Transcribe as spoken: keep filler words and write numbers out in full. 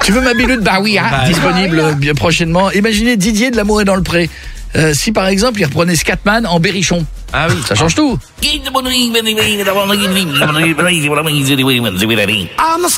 Tu veux ma bilute? Bah oui, hein, Bah, disponible euh, bien prochainement. Imaginez Didier de L'amour est dans le pré. Euh, si par exemple il reprenait Scatman en berrichon, Ah oui. ça change tout. I'm a